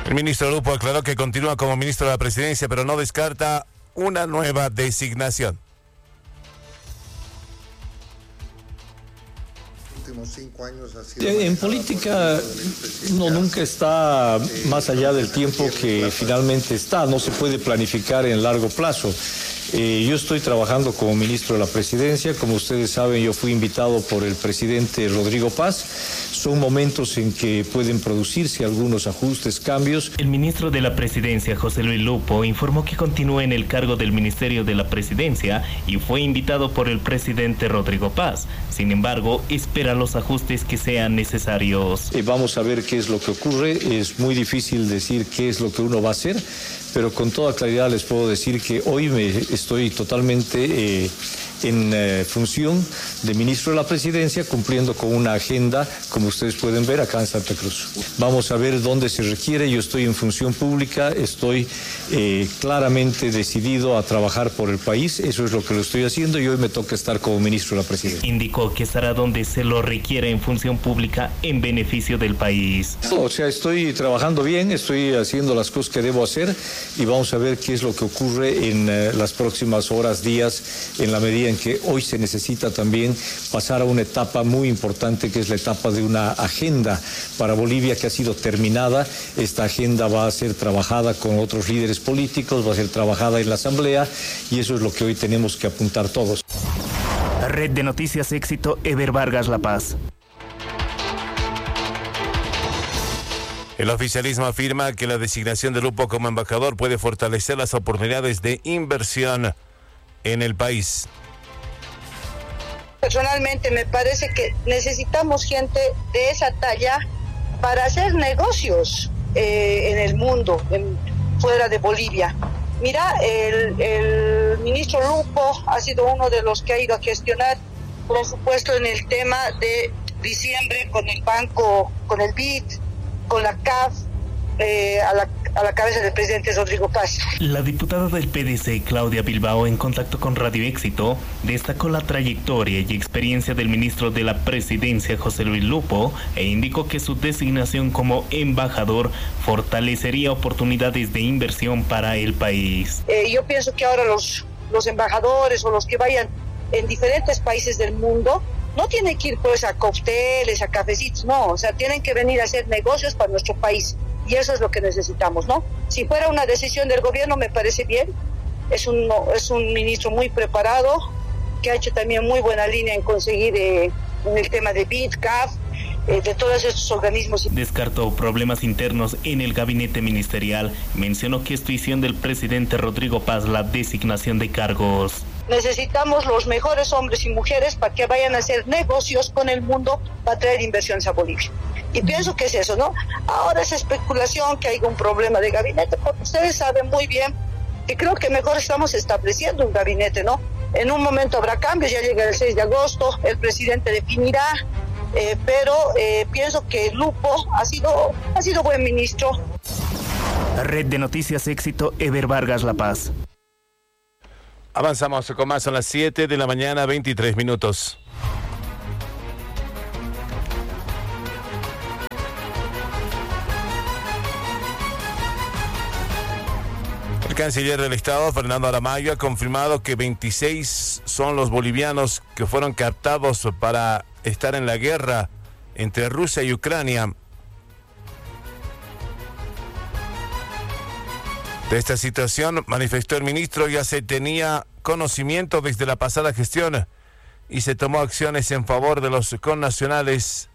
El ministro Lupo aclaró que continúa como ministro de la Presidencia, pero no descarta una nueva designación. En política uno nunca está más allá del tiempo que finalmente está, no se puede planificar en largo plazo. Yo estoy trabajando como ministro de la Presidencia, como ustedes saben yo fui invitado por el presidente Rodrigo Paz. Son momentos en que pueden producirse algunos ajustes, cambios. El ministro de la Presidencia, José Luis Lupo, informó que continúa en el cargo del Ministerio de la Presidencia y fue invitado por el presidente Rodrigo Paz. Sin embargo, espera los ajustes que sean necesarios. Vamos a ver qué es lo que ocurre. Es muy difícil decir qué es lo que uno va a hacer, pero con toda claridad les puedo decir que hoy estoy totalmente en función de ministro de la Presidencia, cumpliendo con una agenda, como ustedes pueden ver acá en Santa Cruz. Vamos a ver dónde se requiere. Yo estoy en función pública, estoy claramente decidido a trabajar por el país. Eso es lo que lo estoy haciendo y hoy me toca estar como ministro de la Presidencia. Indicó que estará donde se lo requiere en función pública en beneficio del país. O sea, estoy trabajando bien, estoy haciendo las cosas que debo hacer y vamos a ver qué es lo que ocurre en las próximas horas, días, en la medida en que hoy se necesita también pasar a una etapa muy importante, que es la etapa de una agenda para Bolivia que ha sido terminada. Esta agenda va a ser trabajada con otros líderes políticos, va a ser trabajada en la Asamblea y eso es lo que hoy tenemos que apuntar todos. Red de Noticias Éxito, Eber Vargas, La Paz. El oficialismo afirma que la designación de Lupo como embajador puede fortalecer las oportunidades de inversión en el país. Personalmente me parece que necesitamos gente de esa talla para hacer negocios en el mundo, fuera de Bolivia. Mira, el ministro Lupo ha sido uno de los que ha ido a gestionar presupuesto en el tema de diciembre con el banco, con el BID, con la CAF, a la cabeza del presidente Rodrigo Paz. La diputada del PDC, Claudia Bilbao, en contacto con Radio Éxito, destacó la trayectoria y experiencia del ministro de la Presidencia, José Luis Lupo, e indicó que su designación como embajador fortalecería oportunidades de inversión para el país. Yo pienso que ahora los embajadores o los que vayan en diferentes países del mundo no tienen que ir pues a cócteles, a cafecitos, no, o sea, tienen que venir a hacer negocios para nuestro país. Y eso es lo que necesitamos, ¿no? Si fuera una decisión del gobierno me parece bien. Es un ministro muy preparado, que ha hecho también muy buena línea en conseguir en el tema de BID, CAF, de todos estos organismos. Descartó problemas internos en el gabinete ministerial. Mencionó que es decisión del presidente Rodrigo Paz la designación de cargos. Necesitamos los mejores hombres y mujeres para que vayan a hacer negocios con el mundo para traer inversiones a Bolivia. Y pienso que es eso, ¿no? Ahora es especulación que hay un problema de gabinete, porque ustedes saben muy bien que creo que mejor estamos estableciendo un gabinete, ¿no? En un momento habrá cambios, ya llega el 6 de agosto, el presidente definirá, pero pienso que Lupo ha sido buen ministro. Red de Noticias Éxito, Eber Vargas, La Paz. Avanzamos con más, son las 7 de la mañana, 23 minutos. El canciller del Estado, Fernando Aramayo, ha confirmado que 26 son los bolivianos que fueron captados para estar en la guerra entre Rusia y Ucrania. De esta situación, manifestó el ministro, ya se tenía conocimiento desde la pasada gestión y se tomó acciones en favor de los connacionales.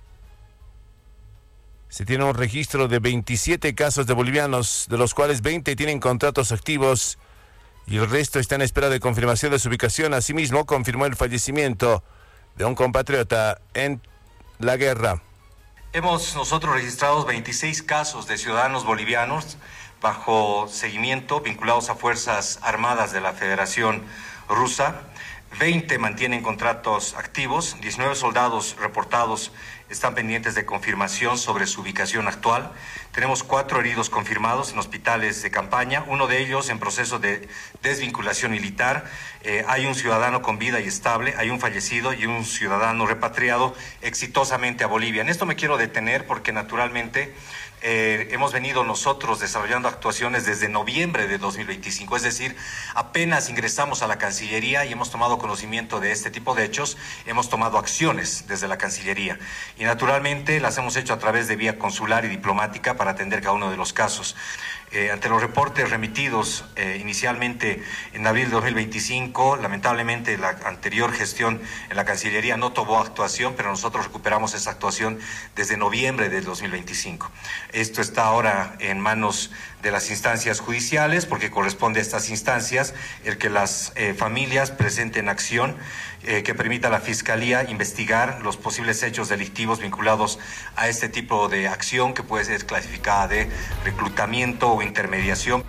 Se tiene un registro de 27 casos de bolivianos, de los cuales 20 tienen contratos activos y el resto está en espera de confirmación de su ubicación. Asimismo, confirmó el fallecimiento de un compatriota en la guerra. Hemos nosotros registrado 26 casos de ciudadanos bolivianos bajo seguimiento vinculados a Fuerzas Armadas de la Federación Rusa. 20 mantienen contratos activos, 19 soldados reportados están pendientes de confirmación sobre su ubicación actual. Tenemos 4 heridos confirmados en hospitales de campaña, uno de ellos en proceso de desvinculación militar. Hay un ciudadano con vida y estable, hay un fallecido y un ciudadano repatriado exitosamente a Bolivia. En esto me quiero detener porque naturalmente hemos venido nosotros desarrollando actuaciones desde noviembre de 2025, es decir, apenas ingresamos a la Cancillería y hemos tomado conocimiento de este tipo de hechos, hemos tomado acciones desde la Cancillería y naturalmente las hemos hecho a través de vía consular y diplomática para atender cada uno de los casos. Ante los reportes remitidos inicialmente en abril de 2025, lamentablemente la anterior gestión en la Cancillería no tomó actuación, pero nosotros recuperamos esa actuación desde noviembre de 2025. Esto está ahora en manos de las instancias judiciales, porque corresponde a estas instancias el que las familias presenten acción que permita a la Fiscalía investigar los posibles hechos delictivos vinculados a este tipo de acción que puede ser clasificada de reclutamiento o intermediación.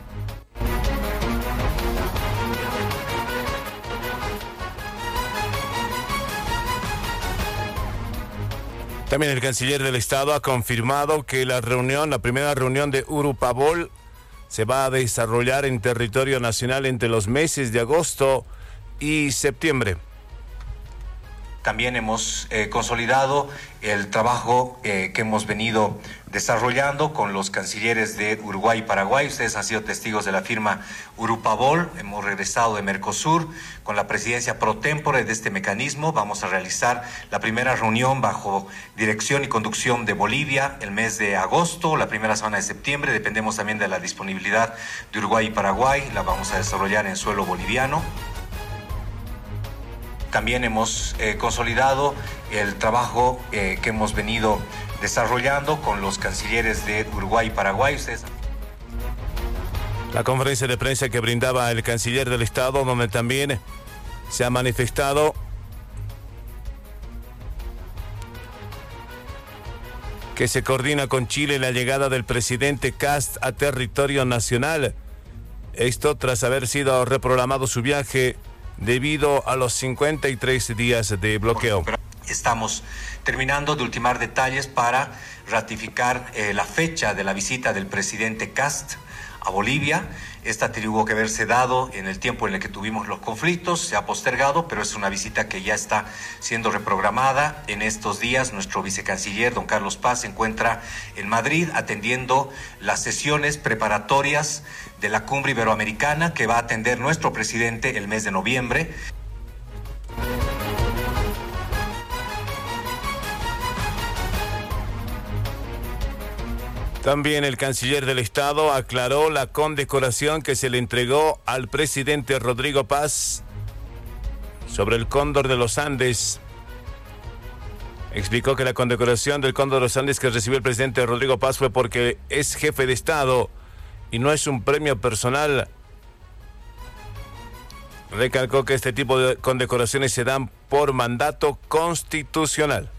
También el canciller del Estado ha confirmado que la primera reunión de Urupabol se va a desarrollar en territorio nacional entre los meses de agosto y septiembre. También hemos consolidado el trabajo que hemos venido desarrollando con los cancilleres de Uruguay y Paraguay. Ustedes han sido testigos de la firma Urupabol. Hemos regresado de Mercosur con la presidencia pro tempore de este mecanismo. Vamos a realizar la primera reunión bajo dirección y conducción de Bolivia el mes de agosto, la primera semana de septiembre. Dependemos también de la disponibilidad de Uruguay y Paraguay. La vamos a desarrollar en suelo boliviano. También hemos consolidado el trabajo que hemos venido desarrollando con los cancilleres de Uruguay y Paraguay. La conferencia de prensa que brindaba el canciller del Estado, donde también se ha manifestado que se coordina con Chile la llegada del presidente Kast a territorio nacional. Esto tras haber sido reprogramado su viaje debido a los 53 días de bloqueo. Estamos terminando de ultimar detalles para ratificar la fecha de la visita del presidente Kast a Bolivia. Esta tuvo que haberse dado en el tiempo en el que tuvimos los conflictos, se ha postergado, pero es una visita que ya está siendo reprogramada. En estos días nuestro vicecanciller, don Carlos Paz, se encuentra en Madrid atendiendo las sesiones preparatorias de la Cumbre Iberoamericana que va a atender nuestro presidente el mes de noviembre. También el canciller del Estado aclaró la condecoración que se le entregó al presidente Rodrigo Paz sobre el Cóndor de los Andes. Explicó que la condecoración del Cóndor de los Andes que recibió el presidente Rodrigo Paz fue porque es jefe de Estado y no es un premio personal. Recalcó que este tipo de condecoraciones se dan por mandato constitucional.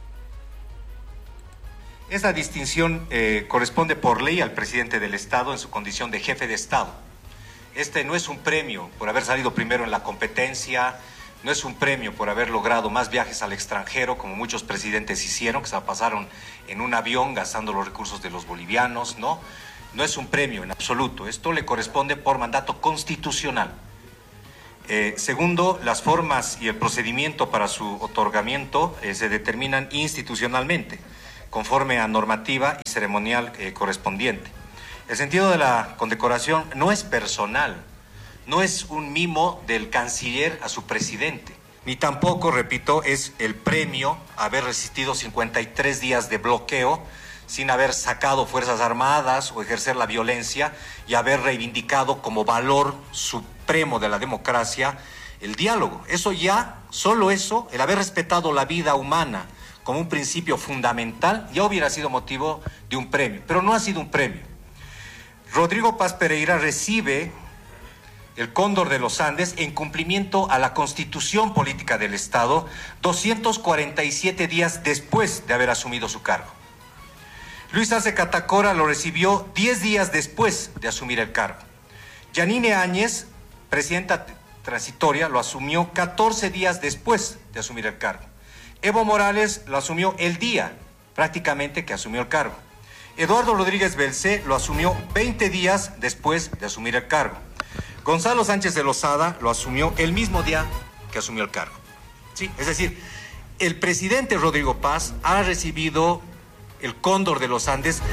Esa distinción corresponde por ley al presidente del Estado en su condición de jefe de Estado. Este no es un premio por haber salido primero en la competencia, no es un premio por haber logrado más viajes al extranjero, como muchos presidentes hicieron, que se pasaron en un avión gastando los recursos de los bolivianos, ¿no? No es un premio en absoluto, esto le corresponde por mandato constitucional. Segundo, las formas y el procedimiento para su otorgamiento se determinan institucionalmente, conforme a normativa y ceremonial correspondiente. El sentido de la condecoración no es personal, no es un mimo del canciller a su presidente, ni tampoco, repito, es el premio a haber resistido 53 días de bloqueo sin haber sacado Fuerzas Armadas o ejercer la violencia y haber reivindicado como valor supremo de la democracia el diálogo. Eso ya, solo eso, el haber respetado la vida humana como un principio fundamental, ya hubiera sido motivo de un premio, pero no ha sido un premio. Rodrigo Paz Pereira recibe el Cóndor de los Andes en cumplimiento a la Constitución Política del Estado 247 días después de haber asumido su cargo. Luis Arce Catacora lo recibió 10 días después de asumir el cargo. Yanine Áñez, presidenta transitoria, lo asumió 14 días después de asumir el cargo. Evo Morales lo asumió el día prácticamente que asumió el cargo. Eduardo Rodríguez Belcé lo asumió 20 días después de asumir el cargo. Gonzalo Sánchez de Lozada lo asumió el mismo día que asumió el cargo. Sí, es decir, el presidente Rodrigo Paz ha recibido el Cóndor de los Andes,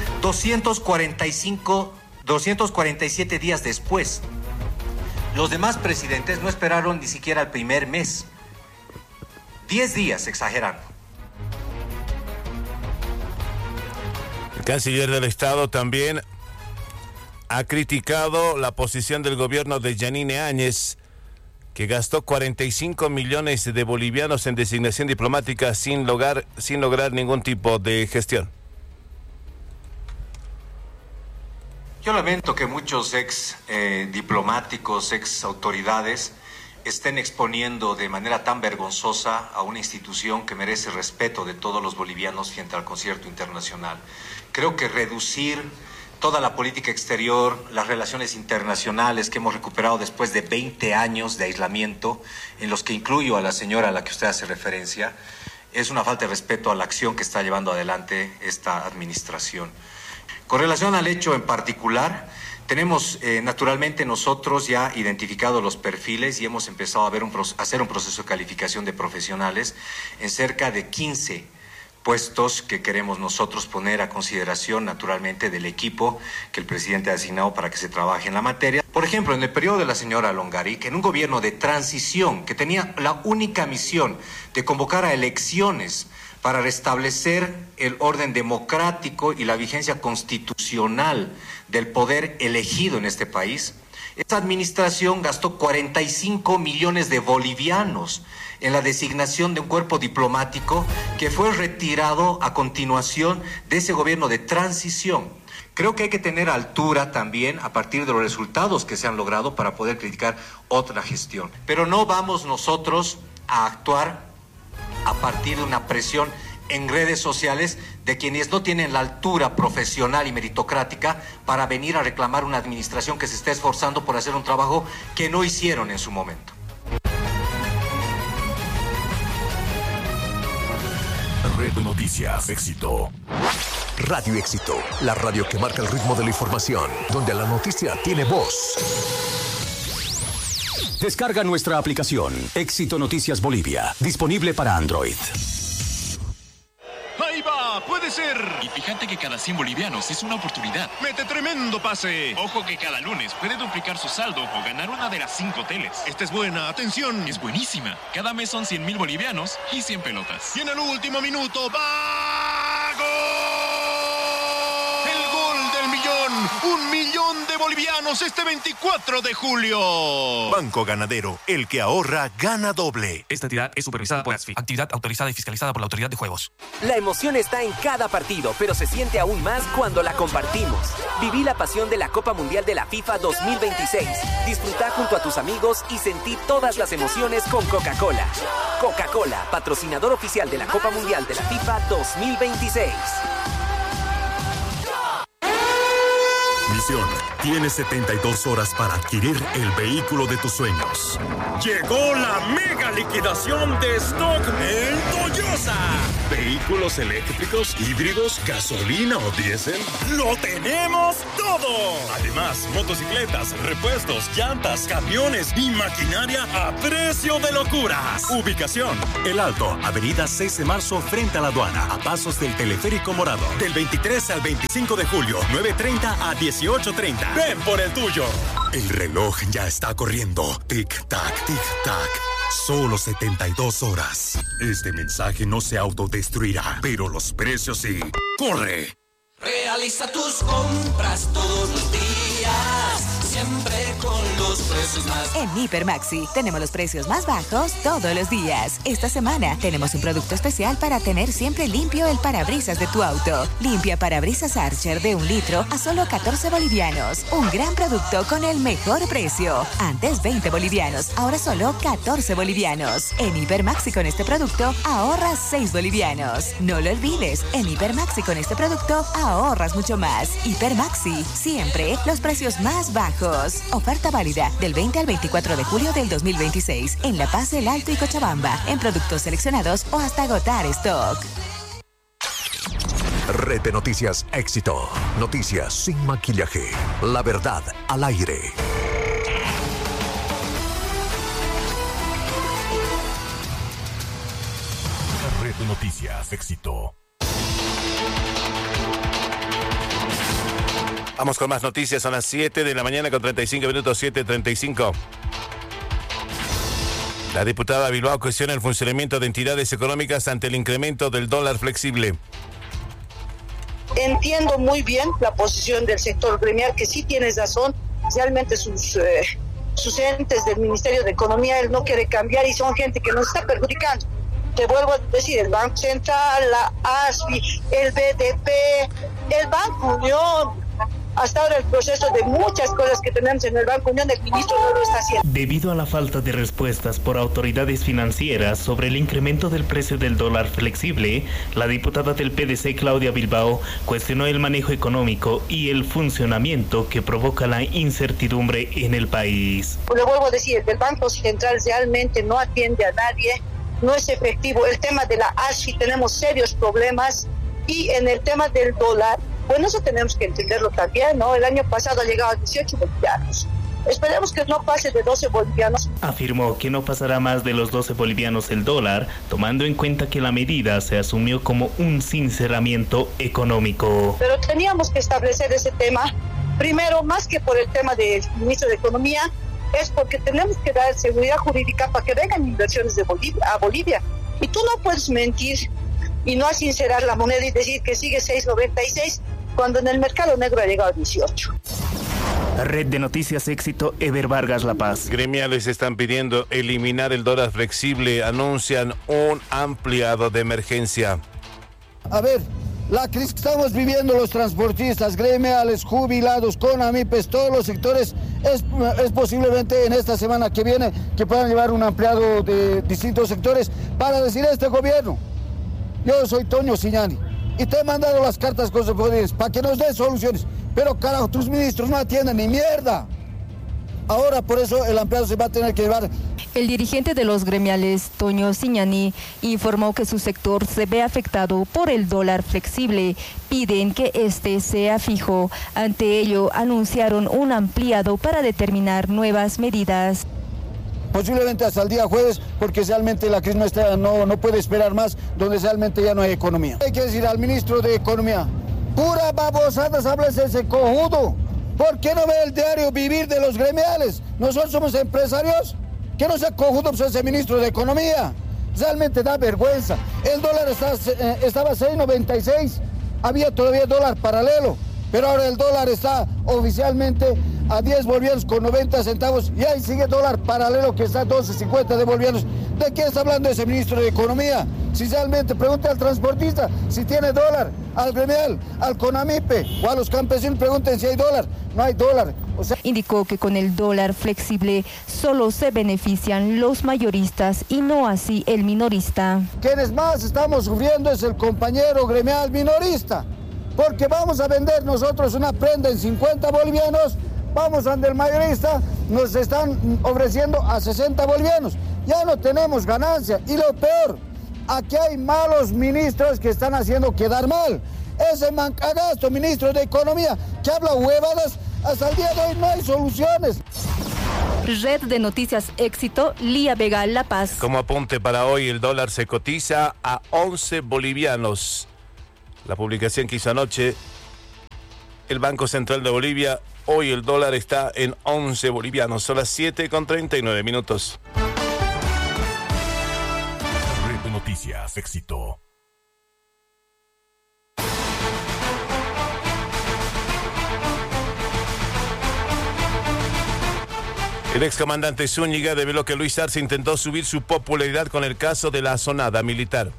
247 días después. Los demás presidentes no esperaron ni siquiera el primer mes. 10 días, exagerando. El canciller del Estado también ha criticado la posición del gobierno de Yanine Áñez, que gastó 45 millones de bolivianos en designación diplomática sin lograr ningún tipo de gestión. Yo lamento que muchos diplomáticos, ex autoridades, estén exponiendo de manera tan vergonzosa a una institución que merece respeto de todos los bolivianos frente al concierto internacional. Creo que reducir toda la política exterior, las relaciones internacionales que hemos recuperado después de 20 años de aislamiento, en los que incluyo a la señora a la que usted hace referencia, es una falta de respeto a la acción que está llevando adelante esta administración. Con relación al hecho en particular, tenemos naturalmente nosotros ya identificado los perfiles y hemos empezado a hacer un proceso de calificación de profesionales en cerca de 15 puestos que queremos nosotros poner a consideración naturalmente del equipo que el presidente ha designado para que se trabaje en la materia. Por ejemplo, en el periodo de la señora Longaric, en un gobierno de transición que tenía la única misión de convocar a elecciones para restablecer el orden democrático y la vigencia constitucional del poder elegido en este país, esta administración gastó 45 millones de bolivianos en la designación de un cuerpo diplomático que fue retirado a continuación de ese gobierno de transición. Creo que hay que tener altura también a partir de los resultados que se han logrado para poder criticar otra gestión. Pero no vamos nosotros a actuar a partir de una presión en redes sociales de quienes no tienen la altura profesional y meritocrática para venir a reclamar una administración que se está esforzando por hacer un trabajo que no hicieron en su momento. Red Noticias Éxito. Radio Éxito, la radio que marca el ritmo de la información, donde la noticia tiene voz. Descarga nuestra aplicación Éxito Noticias Bolivia, disponible para Android. ¡Ahí va! ¡Puede ser! Y fíjate que cada 100 bolivianos es una oportunidad. ¡Mete tremendo pase! Ojo que cada lunes puede duplicar su saldo o ganar una de las 5 teles. Esta es buena, atención. Es buenísima. Cada mes son 100,000 bolivianos y 100 pelotas. Y en el último minuto, ¡va! ¡Gol! ¡El gol del millón! ¡1 millón de bolivianos este 24 de julio! Banco Ganadero, el que ahorra, gana doble. Esta entidad es supervisada por ASFI, actividad autorizada y fiscalizada por la Autoridad de Juegos. La emoción está en cada partido, pero se siente aún más cuando la compartimos. Viví la pasión de la Copa Mundial de la FIFA 2026. Disfruta junto a tus amigos y sentí todas las emociones con Coca-Cola. Coca-Cola, patrocinador oficial de la Copa Mundial de la FIFA 2026. Misión: tienes 72 horas para adquirir el vehículo de tus sueños. Llegó la mega liquidación de stock en Toyosa. ¿Vehículos eléctricos, híbridos, gasolina o diésel? ¡Lo tenemos todo! Además, motocicletas, repuestos, llantas, camiones y maquinaria a precio de locuras. Ubicación: El Alto, avenida 6 de marzo frente a la aduana, a pasos del Teleférico Morado. Del 23 al 25 de julio, 9:30 a 18:30. ¡Ven por el tuyo! El reloj ya está corriendo. Tic-tac, tic-tac. Solo 72 horas. Este mensaje no se autodestruirá, pero los precios sí. ¡Corre! Realiza tus compras todos los días, siempre con los precios más. En Hiper Maxi tenemos los precios más bajos todos los días. Esta semana tenemos un producto especial para tener siempre limpio el parabrisas de tu auto. Limpia parabrisas Archer de 1 litro a solo 14 bolivianos. Un gran producto con el mejor precio. Antes 20 bolivianos, ahora solo 14 bolivianos. En Hiper Maxi con este producto ahorras 6 bolivianos. No lo olvides, en Hiper Maxi con este producto ahorras mucho más. Hiper Maxi, siempre los precios más bajos. Oferta válida del 20 al 24 de julio del 2026 en La Paz, El Alto y Cochabamba, en productos seleccionados o hasta agotar stock. Red de Noticias Éxito. Noticias sin maquillaje. La verdad al aire. Red de Noticias Éxito. Vamos con más noticias, son las 7 de la mañana con 35 minutos, 7:35. La diputada Bilbao cuestiona el funcionamiento de entidades económicas ante el incremento del dólar flexible. Entiendo muy bien la posición del sector gremial, que sí tienes razón, realmente sus entes del Ministerio de Economía, él no quiere cambiar y son gente que nos está perjudicando. Te vuelvo a decir, el Banco Central, la ASFI, el BDP, el Banco Unión. Hasta ahora el proceso de muchas cosas que tenemos en el Banco Unión, el ministro no lo está haciendo. Debido a la falta de respuestas por autoridades financieras sobre el incremento del precio del dólar flexible, la diputada del PDC, Claudia Bilbao, cuestionó el manejo económico y el funcionamiento que provoca la incertidumbre en el país. Le vuelvo a decir, el Banco Central realmente no atiende a nadie, no es efectivo. El tema de la ASFI tenemos serios problemas y en el tema del dólar, bueno, eso tenemos que entenderlo también, ¿no? El año pasado ha llegado a 18 bolivianos. Esperemos que no pase de 12 bolivianos. Afirmó que no pasará más de los 12 bolivianos el dólar, tomando en cuenta que la medida se asumió como un sinceramiento económico. Pero teníamos que establecer ese tema, primero, más que por el tema del ministro de Economía, es porque tenemos que dar seguridad jurídica para que vengan inversiones de a Bolivia. Y tú no puedes mentir y no sincerar la moneda y decir que sigue 6.96 cuando en el mercado negro ha llegado a 18. Red de Noticias Éxito, Ever Vargas, La Paz. Gremiales están pidiendo eliminar el dólar flexible, anuncian un ampliado de emergencia. A ver, la crisis que estamos viviendo los transportistas, gremiales, jubilados, CONAMIPES, todos los sectores, es posiblemente en esta semana que viene que puedan llevar un ampliado de distintos sectores para decir a este gobierno: yo soy Toño Siñani y te he mandado las cartas correspondientes para que nos den soluciones, pero carajo, tus ministros no atienden ni mierda. Ahora por eso el ampliado se va a tener que llevar. El dirigente de los gremiales, Toño Siñani, informó que su sector se ve afectado por el dólar flexible. Piden que este sea fijo. Ante ello, anunciaron un ampliado para determinar nuevas medidas. Posiblemente hasta el día jueves, porque realmente la crisis no puede esperar más, donde realmente ya no hay economía. Hay que decir al ministro de Economía: pura babosadas habla ese cojudo. ¿Por qué no ve el diario vivir de los gremiales? Nosotros somos empresarios. Que no sea cojudo pues, ese ministro de Economía. Realmente da vergüenza. El dólar estaba a 6.96. Había todavía dólar paralelo. Pero ahora el dólar está oficialmente a 10 bolivianos con 90 centavos y ahí sigue dólar paralelo que está a 12.50 de bolivianos. ¿De qué está hablando ese ministro de Economía? Si realmente pregunte al transportista si tiene dólar, al gremial, al CONAMIPE o a los campesinos pregunten si hay dólar. No hay dólar. Indicó que con el dólar flexible solo se benefician los mayoristas y no así el minorista. Quienes más estamos sufriendo es el compañero gremial minorista. Porque vamos a vender nosotros una prenda en 50 bolivianos, vamos ante el mayorista, nos están ofreciendo a 60 bolivianos. Ya no tenemos ganancia. Y lo peor, aquí hay malos ministros que están haciendo quedar mal. Ese mancagasto ministro de Economía que habla huevadas, hasta el día de hoy no hay soluciones. Red de Noticias Éxito, Lía Vega, La Paz. Como apunte para hoy, el dólar se cotiza a 11 bolivianos. La publicación que hizo anoche el Banco Central de Bolivia, hoy el dólar está en 11 bolivianos. Son las 7:39 minutos. Red de Noticias Éxito. El excomandante Zúñiga reveló que Luis Arce intentó subir su popularidad con el caso de la asonada militar.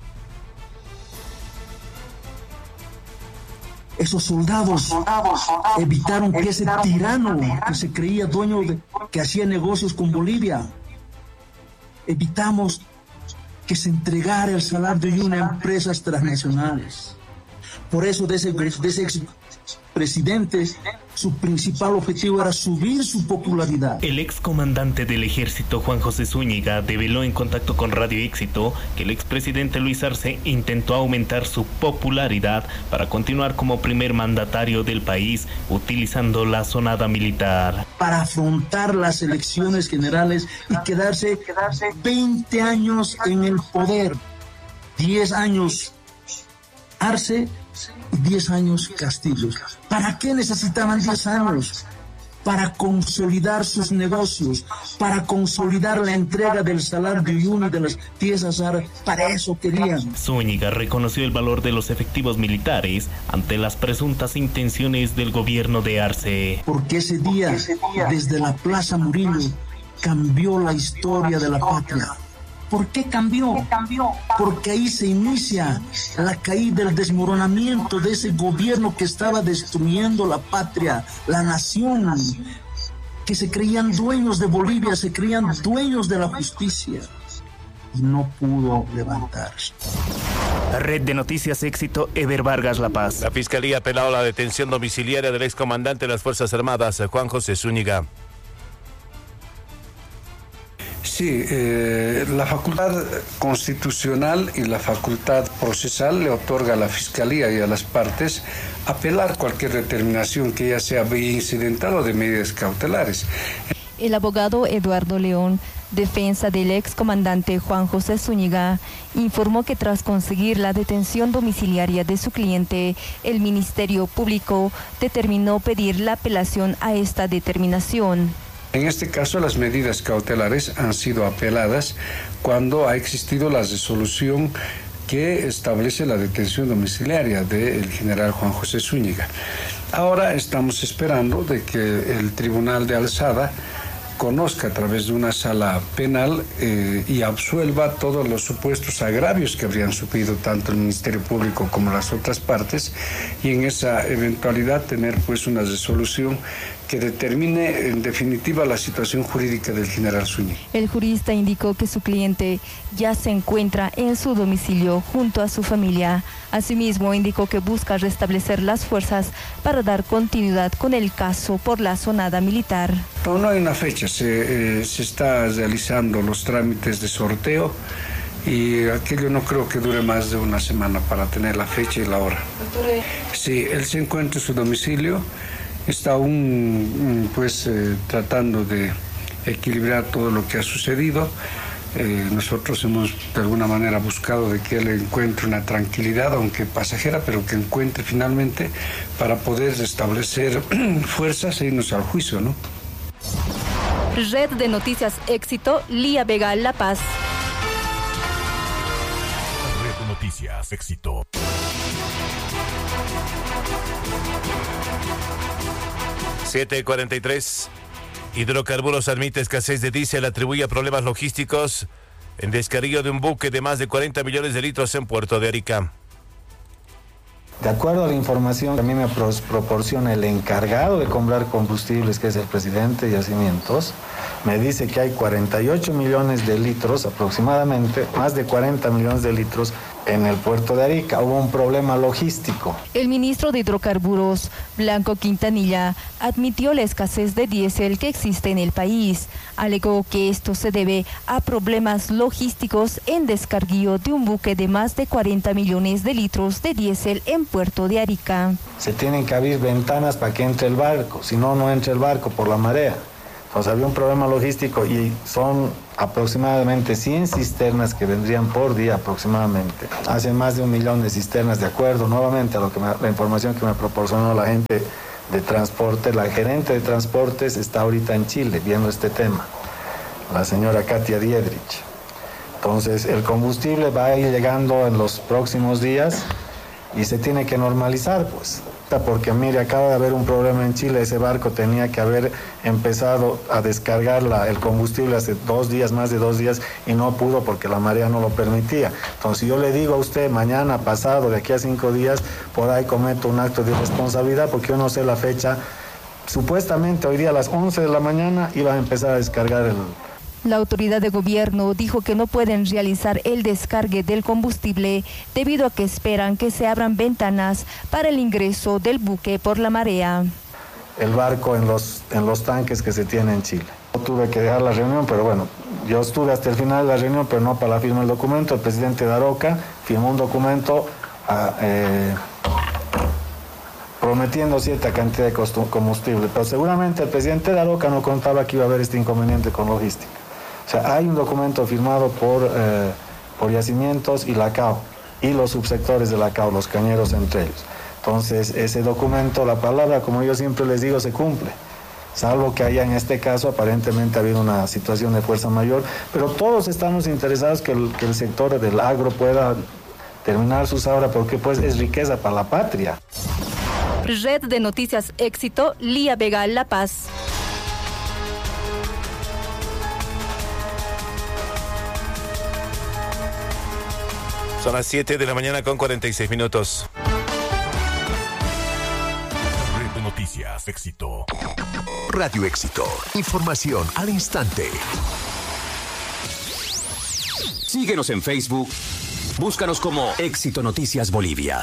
Esos soldados evitaron que ese tirano que se creía dueño que hacía negocios con Bolivia, evitamos que se entregara el salario de unas empresas transnacionales. Por eso de ese expresidente, su principal objetivo era subir su popularidad. El excomandante del ejército Juan José Zúñiga reveló en contacto con Radio Éxito que el expresidente Luis Arce intentó aumentar su popularidad para continuar como primer mandatario del país utilizando la asonada militar. Para afrontar las elecciones generales y quedarse 20 años en el poder, 10 años. Arce y 10 años Castillo. ¿Para qué necesitaban 10 años? Para consolidar sus negocios, para consolidar la entrega del salario mínimo y de las piezas árabes. Para eso querían. Zúñiga reconoció el valor de los efectivos militares ante las presuntas intenciones del gobierno de Arce. Porque ese día, desde la Plaza Murillo, cambió la historia de la patria. ¿Por qué cambió? Porque ahí se inicia la caída, el desmoronamiento de ese gobierno que estaba destruyendo la patria, la nación, que se creían dueños de Bolivia, se creían dueños de la justicia y no pudo levantarse. Red de Noticias Éxito, Eber Vargas, La Paz. La Fiscalía ha apelado a la detención domiciliaria del excomandante de las Fuerzas Armadas, Juan José Zúñiga. Sí, la facultad constitucional y la facultad procesal le otorga a la Fiscalía y a las partes apelar cualquier determinación que ya sea vía incidental o de medidas cautelares. El abogado Eduardo León, defensa del excomandante Juan José Zúñiga, informó que tras conseguir la detención domiciliaria de su cliente, el Ministerio Público determinó pedir la apelación a esta determinación. En este caso, las medidas cautelares han sido apeladas cuando ha existido la resolución que establece la detención domiciliaria del general Juan José Zúñiga. Ahora estamos esperando de que el Tribunal de Alzada conozca a través de una sala penal y absuelva todos los supuestos agravios que habrían sufrido tanto el Ministerio Público como las otras partes, y en esa eventualidad tener pues una resolución que determine en definitiva la situación jurídica del general Zúñiga. El jurista indicó que su cliente ya se encuentra en su domicilio junto a su familia. Asimismo, indicó que busca restablecer las fuerzas para dar continuidad con el caso por la zonada militar. No hay una fecha, se está realizando los trámites de sorteo y aquello no creo que dure más de una semana para tener la fecha y la hora. Sí, él se encuentra en su domicilio. Está aún tratando de equilibrar todo lo que ha sucedido. Nosotros hemos de alguna manera buscado de que él encuentre una tranquilidad, aunque pasajera, pero que encuentre finalmente para poder restablecer fuerzas e irnos al juicio, ¿no? Red de Noticias Éxito, Lía Vega, La Paz. Red de Noticias Éxito. $7.43. Hidrocarburos admite escasez de diésel, atribuye a problemas logísticos en descarrío de un buque de más de 40 millones de litros en Puerto de Arica. De acuerdo a la información que a mí me proporciona el encargado de comprar combustibles, que es el presidente de Yacimientos, me dice que hay 48 millones de litros aproximadamente, más de 40 millones de litros en el puerto de Arica. Hubo un problema logístico. El ministro de Hidrocarburos, Blanco Quintanilla, admitió la escasez de diésel que existe en el país. Alegó que esto se debe a problemas logísticos en descarguío de un buque de más de 40 millones de litros de diésel en Puerto de Arica. Se tienen que abrir ventanas para que entre el barco, si no, no entra el barco por la marea. Entonces había un problema logístico y son aproximadamente 100 cisternas que vendrían por día aproximadamente. Hacen más de 1 millón de cisternas, de acuerdo nuevamente a la información que me proporcionó la gente de transporte. La gerente de transportes está ahorita en Chile viendo este tema, la señora Katia Diedrich. Entonces el combustible va a ir llegando en los próximos días y se tiene que normalizar, pues. Porque mire, acaba de haber un problema en Chile. Ese barco tenía que haber empezado a descargar el combustible hace 2 días, más de 2 días, y no pudo porque la marea no lo permitía. Entonces yo le digo a usted, mañana, pasado, de aquí a 5 días, por ahí cometo un acto de irresponsabilidad porque yo no sé la fecha. Supuestamente hoy día a las 11 de la mañana iba a empezar a descargar el... La autoridad de gobierno dijo que no pueden realizar el descargue del combustible debido a que esperan que se abran ventanas para el ingreso del buque por la marea. El barco en los tanques que se tiene en Chile. Tuve que dejar la reunión, pero bueno, yo estuve hasta el final de la reunión, pero no para la firma del documento. El presidente Daroca firmó un documento prometiendo cierta cantidad de combustible, pero seguramente el presidente Daroca no contaba que iba a haber este inconveniente con logística. O sea, hay un documento firmado por Yacimientos y la CAO, y los subsectores de la CAO, los cañeros entre ellos. Entonces, ese documento, la palabra, como yo siempre les digo, se cumple. Salvo que haya en este caso aparentemente ha habido una situación de fuerza mayor, pero todos estamos interesados que el sector del agro pueda terminar sus obras porque pues es riqueza para la patria. Red de Noticias Éxito, Lía Vega, La Paz. Son las 7 de la mañana con 46 minutos. Red de Noticias Éxito. Radio Éxito. Información al instante. Síguenos en Facebook. Búscanos como Éxito Noticias Bolivia.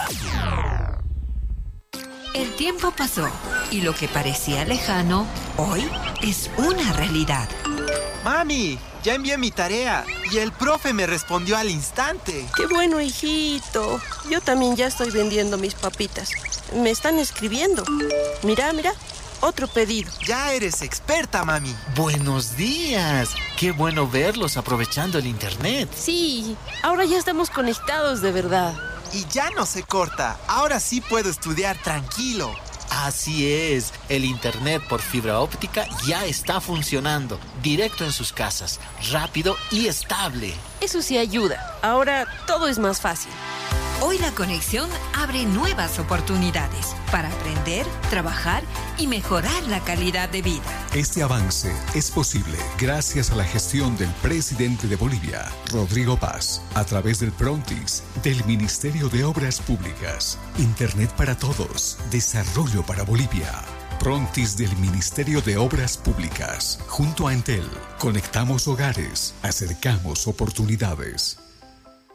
El tiempo pasó y lo que parecía lejano, hoy es una realidad. Mami, ya envié mi tarea y el profe me respondió al instante. Qué bueno, hijito. Yo también ya estoy vendiendo mis papitas. Me están escribiendo. Mira, otro pedido. Ya eres experta, mami. Buenos días. Qué bueno verlos aprovechando el internet. Sí, ahora ya estamos conectados de verdad. Y ya no se corta. Ahora sí puedo estudiar tranquilo. Así es, el internet por fibra óptica ya está funcionando, directo en sus casas, rápido y estable. Eso sí ayuda, ahora todo es más fácil. Hoy la conexión abre nuevas oportunidades para aprender, trabajar y mejorar la calidad de vida. Este avance es posible gracias a la gestión del presidente de Bolivia, Rodrigo Paz, a través del Prontis, del Ministerio de Obras Públicas. Internet para todos, desarrollo para Bolivia. Prontis del Ministerio de Obras Públicas. Junto a Entel, conectamos hogares, acercamos oportunidades.